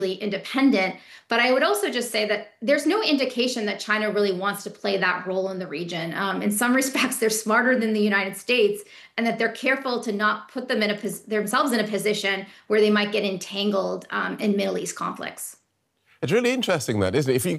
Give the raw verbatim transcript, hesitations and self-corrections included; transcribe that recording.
independent. But I would also just say that there's no indication that China really wants to play that role in the region. Um, in some respects, they're smarter than the United States, and that they're careful to not put them in a themselves in a position where they might get entangled um, in Middle East conflicts. It's really interesting that, isn't it? If you